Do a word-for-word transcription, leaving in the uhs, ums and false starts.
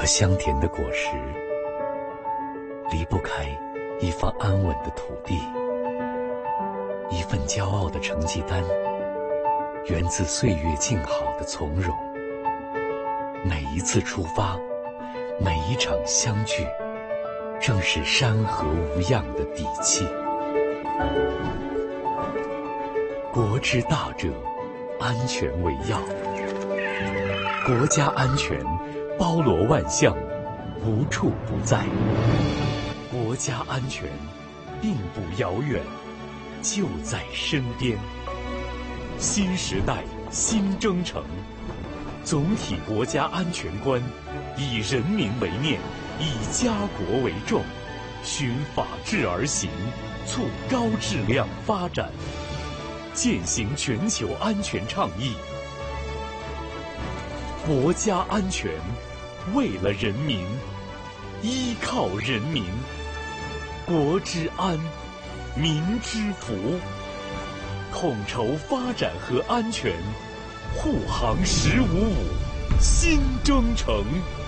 颗香甜的果实，离不开一方安稳的土地，一份骄傲的成绩单，源自岁月静好的从容。每一次出发，每一场相聚，正是山河无恙的底气。国之大者，安全为要。国家安全包罗万象，无处不在。国家安全并不遥远，就在身边。新时代新征程，总体国家安全观以人民为念，以家国为重，循法治而行，促高质量发展，践行全球安全倡议。国家安全，为了人民，依靠人民，国之安，民之福，统筹发展和安全，护航十五五新征程。